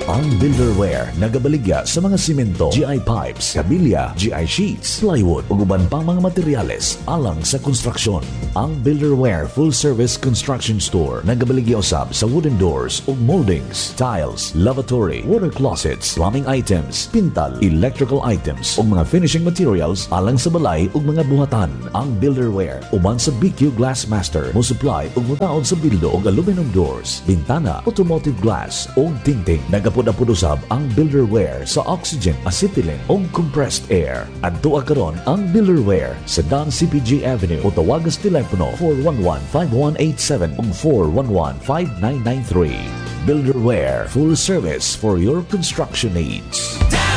Ang Builderware nagabaligya sa mga simento, GI pipes, kabilya, GI sheets, plywood ug uban pang mga materyales alang sa konstruksyon. Ang Builderware Full Service Construction Store nagabaligya usab sa wooden doors ug moldings, tiles, lavatory, water closets, plumbing items, pintal, electrical items ug mga finishing materials alang sa balay ug mga buhatan. Ang Builderware uban sa BQ Glass Master mo supply ug mutaod sa bildo ug aluminum doors, bintana, automotive glass ug tingting. Nagapud-apud usab ang Builderware sa oxygen, acetylene ug compressed air. Adto karon ang Builderware sa Don CPG Avenue o tawagas telepono 411-5187 ug 411-5993. Builderware, full service for your construction needs.